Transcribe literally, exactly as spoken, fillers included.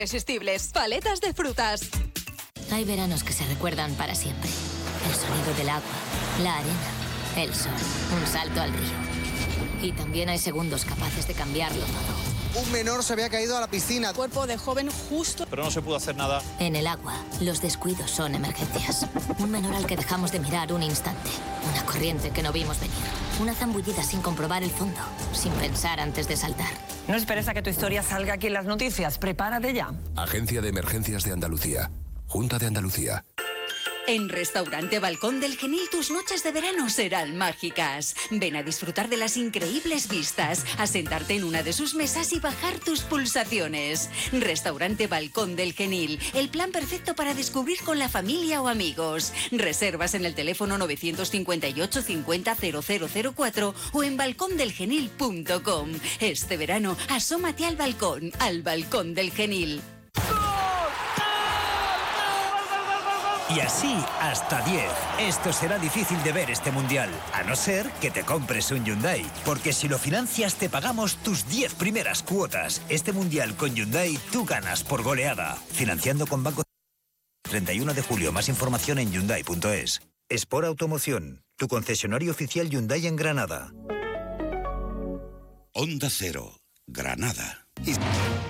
Irresistibles. Paletas de frutas. Hay veranos que se recuerdan para siempre. El sonido del agua, la arena, el sol, un salto al río. Y también hay segundos capaces de cambiarlo todo. Un menor se había caído a la piscina. Cuerpo de joven justo. Pero no se pudo hacer nada. En el agua, los descuidos son emergencias. Un menor al que dejamos de mirar un instante. Una corriente que no vimos venir. Una zambullida sin comprobar el fondo. Sin pensar antes de saltar. No esperes a que tu historia salga aquí en las noticias. Prepárate ya. Agencia de Emergencias de Andalucía. Junta de Andalucía. En Restaurante Balcón del Genil tus noches de verano serán mágicas. Ven a disfrutar de las increíbles vistas, a sentarte en una de sus mesas y bajar tus pulsaciones. Restaurante Balcón del Genil, el plan perfecto para descubrir con la familia o amigos. Reservas en el teléfono nueve cinco ocho cincuenta cero cero cero cuatro o en balcón del genil punto com. Este verano, asómate al balcón, al Balcón del Genil. Y así hasta diez. Esto será difícil de ver este mundial, a no ser que te compres un Hyundai. Porque si lo financias te pagamos tus diez primeras cuotas. Este mundial con Hyundai tú ganas por goleada. Financiando con Banco treinta y uno de julio. Más información en hyundai punto es. Sport Automoción, tu concesionario oficial Hyundai en Granada. Onda Cero, Granada.